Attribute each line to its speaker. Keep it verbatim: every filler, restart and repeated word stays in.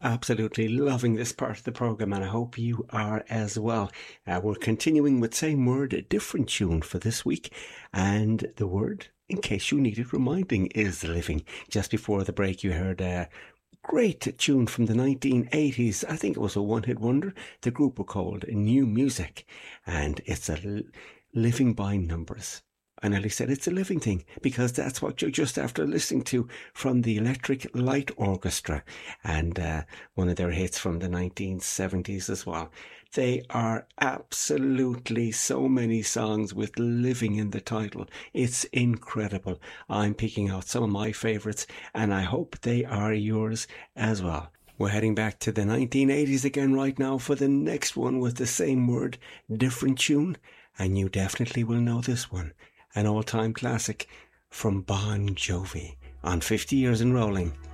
Speaker 1: absolutely loving this part of the programme, and I hope you are as well. Uh, we're continuing with Same Word, a different tune for this week, and the word, in case you needed reminding, is living. Just before the break you heard a great tune from the nineteen eighties. I think it was a one-hit wonder. The group were called New Music, and it's a living by numbers. I nearly said it's a living thing, because that's what you're just after listening to from the Electric Light Orchestra, and uh, one of their hits from the nineteen seventies as well. They are absolutely so many songs with living in the title. It's incredible. I'm picking out some of my favourites, and I hope they are yours as well. We're heading back to the nineteen eighties again right now for the next one with the same word, different tune, and you definitely will know this one. An all-time classic from Bon Jovi on fifty years and Rolling.